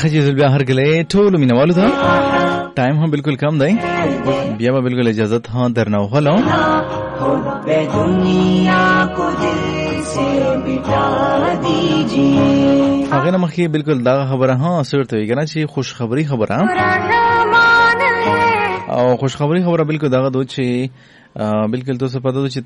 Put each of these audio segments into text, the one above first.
خجیز بیا هرګلې ټول مینوالو ته ټایم هم بالکل کم دی بیا به بالکل اجازت ها درنه وخلو حب دنیا کو دل سے مٹا دیجیے هغه نه مخکې بالکل دا خبره ها سرته وی کنه چې خوش خبری خبره او خوش خبری خبره بالکل دا دوه چې بالکل تو څه پته ده چې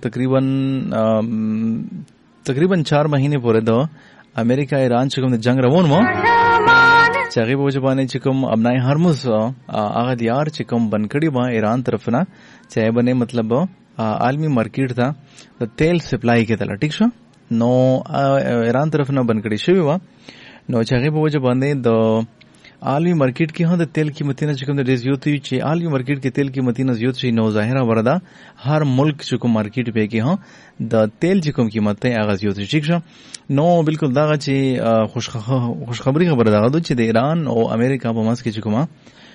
تقریبا 4 مهینه پورې دا امریکا ایران چې کوم جنگ روان مو چې هغه په وجبانه چې کوم ابنای هرمز هغه دیار چې کوم بنکړی با ایران طرف نه چې باندې مطلب عالمی مارکیټ ته د تیل سپلای کېدل ټیک شو نو ایران طرف نه بنکړی شوی و نو چې هغه په وجبانه د عالمی مارکیټ کې هم د تیل قیمتونه چې کوم د زیات وي چې عالمی مارکیټ کې تیل قیمتونه زیات شي نو ظاهره وردا هر ملک چې کوم مارکیټ په کې هم د تیل چې کوم قیمت ته هغه زیات شي ٹھیک شو نو بالکل دا چې خوش خبری خبره ده چې د ایران او امریکا په منځ کې چې کومه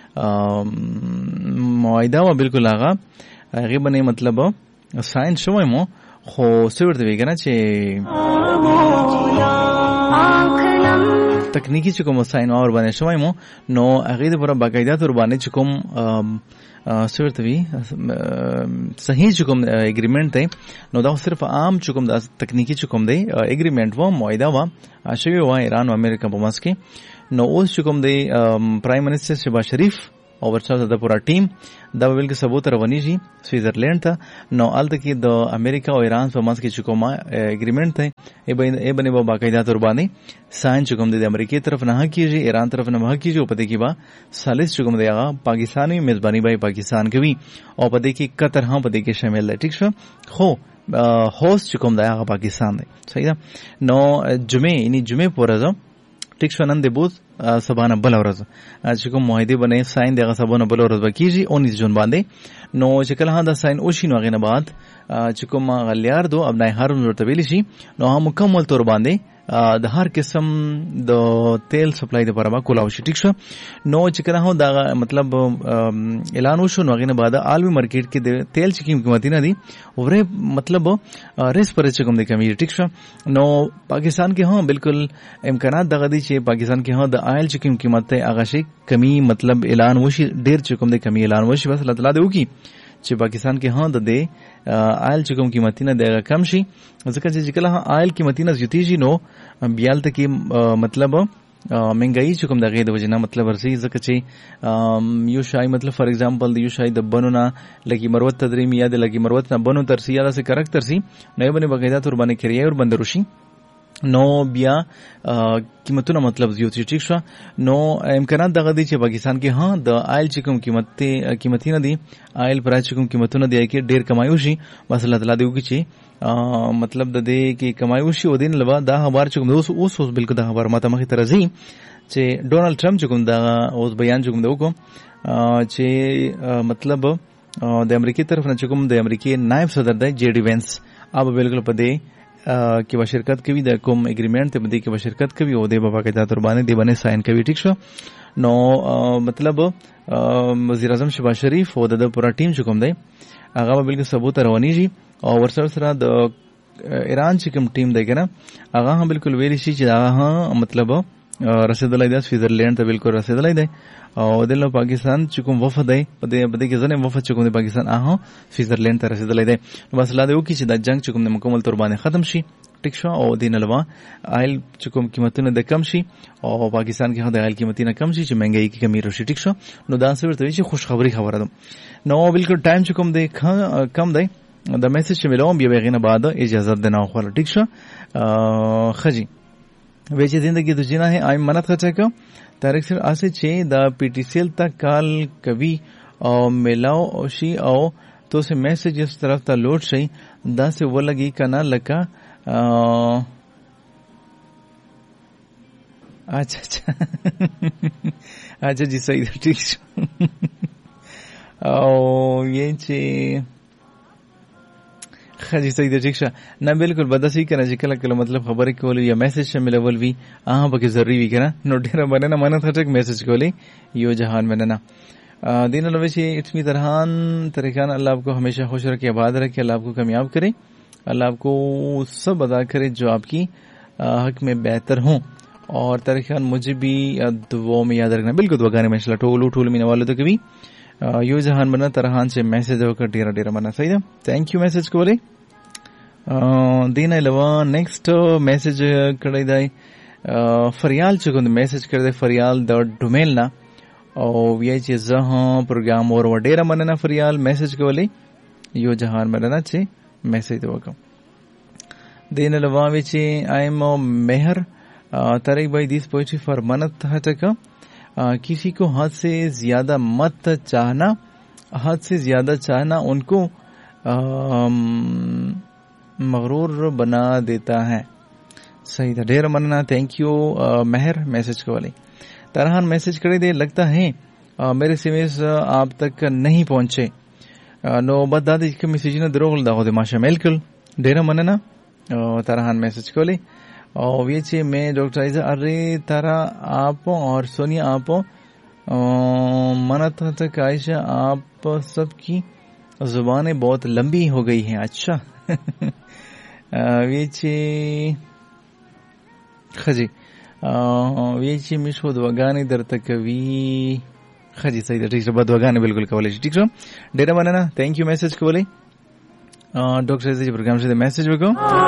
معاهده و بالکل هغه غیبنه مطلب ساين شوی مو خو څورته ویګنه چې تکنیکی چې کوم ساين اور باندې شوی مو نو هغه د پر باقاعده تر باندې چې کوم څورته وی صحیح چې کوم اګریمنت دی نو دا صرف عام چې کوم د تکنیکی چې کوم دی اګریمنت و معاهده و شوی و ایران او امریکا په منځ کې نو اوس چې کوم دی پرایم منسٹر شهباز شریف او ورڅخه د پورا ټیم دا ویل کې ثبوت رواني شي سویزرلند ته نو الته کې د امریکا او ایران په منځ کې چې کومه اګریمنت دی ای باندې به باقاعده تر باندې ساين چې کوم د امریکای طرف نه کیږي ایران طرف نه کیږي او پدې کې با ثالث چې کوم دی هغه پاکستاني میزبانی به پاکستان کوي او پدې کې قطر هم پدې کې شامل دی ٹھیک شو خو هوست چې کوم دی هغه پاکستان دی صحیح ده نو جمعه پورې ټیک شو نن د بوز سبانه بل ورځ چې کوم معاهده باندې ساين دغه سبانه بل ورځ وکیږي 19 جون باندې نو چې کله دا ساين وشي نو غینه بعد چې کوم غلیار دو ابنای هارون ورته ویل شي نو هم مکمل تور باندې د هر قسم د تیل سپلای د لپاره کولاو شي ټیک شو نو چې کله دا مطلب اعلان وشو نو غینه بعد عالمی مارکیټ کې د تیل چې قیمت نه دي اوره مطلب ریس پر چې کوم د کمی ټیک شو نو پاکستان کې هم بالکل امکانات دغه دي چې پاکستان کې هم د آیل چې قیمت ته هغه شي کمی مطلب اعلان وشي ډیر چې کوم د کمی اعلان وشي بس الله تعالی دې وکي چې پاکستان کې هم د آیل چې کوم قیمتونه د کم شي ځکه چې کله آیل قیمتونه زیاتېږي نو بیال ته کې مطلب مهنګای چې کوم دغه د وجنه مطلب ورسي ځکه چې یو شای مطلب فار ایگزامپل د یو شای د بنونه لګي مروت تدریم یا د لګي مروت نه بنو ترسي یا د کریکټر سي نه باندې بقاعده تر باندې کریه او بندروشي نو بیا قیمتونه مطلب زیات ټیک شو نو امکانات دغه دي چې پاکستان کې ها د آیل چې کوم قیمتونه دي آیل پرایس چې کوم قیمتونه دی کې ډیر کمایو شي بس الله تعالی دی وکړي چې مطلب د دې کې کمایو شي او دین لبا دا خبر چې کوم اوس بالکل دا خبر ماته مخې ترځي چې ډونالد ټرمپ چې کوم دا اوس بیان چې کوم دا وکړو چې مطلب د امریکای طرف نه چې کوم د امریکای نائب صدر دی جی ډی وینس اب بالکل په دې کې به شرکت کوي د کوم اګریمنت ته بده کې به شرکت کوي او د بابا کې د تربانه دی باندې ساين کوي ټیک شو نو مطلب وزیر اعظم شهباز شریف او د پورا ټیم چې کوم دی هغه بالکل ثبوت روانيږي او ورسره د ایران چې کوم ټیم دی کنه هغه هم بالکل ویل شي چې هغه مطلب رسیدلای دی سویزرلند ته بالکل رسیدلای دی او د پاکستان چې کوم وفد دی په دې کې ځنه وفد چې کوم د پاکستان هغه سویزرلند ته رسیدلای دی نو بس لا دی وکي چې د جنگ چې کوم د مکمل تور باندې ختم شي ټیک شو او دین لوا آیل چې کوم قیمتونه د کم شي او پاکستان کې د آیل قیمتونه کم شي چې مهنګای کې کمی راشي ټیک شو نو دا څه ورته چې خوش خبری خبره ده نو بالکل ټایم چې کوم دی کم دی د میسج چې ملوم بیا غینه بعد اجازه ده نه خو ټیک شو خجی ویچه زندگی تو جینا ہے آئی منت خرچہ کا تاریخ سر آسے چھے دا پی ٹی سی ایل تک کال کبھی او ملاو اوشی او تو سے میسج اس طرف تا لوٹ شئی دا سے وہ لگی کنا لکا اچھا جی صحیح ٹھیک شو او یہ چھے خاجي سید ٹھیک شه نه بالکل بداسي کنه چې کله مطلب خبرې کول یا میسج شامل ول وی پکې ضروری وی کنه نو ډیر باندې مننه ټک میسج کولی یو جهان میں نہ دین الوشی اتمی درحان طریقان اللہ آپ کو ہمیشہ خوش رکھے آباد رکھے اللہ آپ کو کامیاب کرے اللہ آپ کو سب ادا کرے جو آپ کی حق میں بہتر ہوں और तारीखान मुझे भी दुआ में याद रखना बिल्कुल दुआगाने में इंशाल्लाह टोलू टोलू मीना वालों तो कभी यो जहान बना तरहान से मैसेज होकर डेरा डेरा बना सही है थैंक यू मैसेज को बोले दीना अलावा नेक्स्ट मैसेज कर दाई फरियाल चुकुंद मैसेज कर दे फरियाल द डुमेलना और ये चीज प्रोग्राम और वडेरा मनना फरियाल मैसेज को बोले यो जहान मनना चे मैसेज दोगा दीना अलावा विचे आई एम मेहर तारिक भाई दिस पोएट्री फॉर मनत हटक किसी को हद से ज्यादा मत चाहना हद से ज्यादा चाहना उनको मगरूर बना देता है सही था ढेर मनना थैंक यू मेहर मैसेज को वाले तरहान मैसेज करे दे लगता है मेरे सीमेज आप तक नहीं पहुंचे नो बदादी के मैसेज ने दरोगल दाहो दे माशा मेलकल ढेर मनना तरहान मैसेज को वाले और ये चे मैं डॉक्टर आइजा अरे तारा आप और सोनिया आप मनत तक आयशा आप सबकी जुबानें बहुत लंबी हो गई हैं अच्छा ये चे खजी ये चे मिशो दुआगाने दर तक वी खजी सही ठीक है बदवागाने बिल्कुल कवले ठीक है डेरा बनाना थैंक यू मैसेज को बोले डॉक्टर आइजा प्रोग्राम से मैसेज को